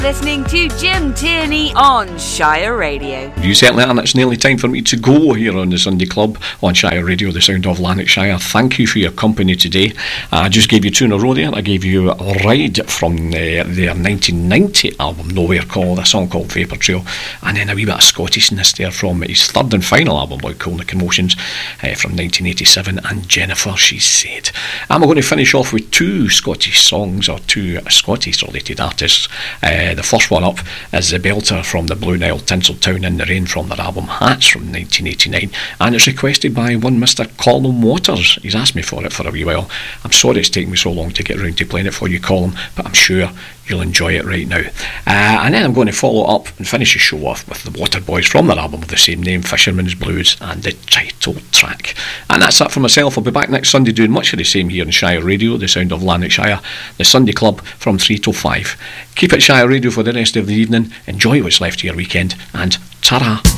Listening to Jim Tierney on Shire Radio. You certainly are, and it's nearly time for me to go here on the Sunday Club on Shire Radio, the sound of Lanarkshire. Thank you for your company today. I just gave you two in a row there. I gave you a ride from their 1990 album, Nowhere Call, a song called Vapour Trail, and then a wee bit of Scottishness there from his third and final album, Lloyd Cole and the Commotions, from 1987, and Jennifer, She Said. I'm going to finish off with two Scottish songs, or two Scottish related artists. The first one up is the belter from the Blue Nile, Tinseltown in the Rain, from their album Hats from 1989, and it's requested by one Mr. Colin Waters. He's asked me for it for a wee while. I'm sorry it's taken me so long to get round to playing it for you, Colin, but I'm sure you'll enjoy it right now. And then I'm going to follow up and finish the show off with the Waterboys from their album of the same name, Fisherman's Blues, and the title track. And that's that for myself. I'll be back next Sunday doing much of the same here on Shire Radio, the sound of Lanarkshire, the Sunday Club from 3 till 5. Keep it Shire Radio for the rest of the evening. Enjoy what's left of your weekend, and ta-ra.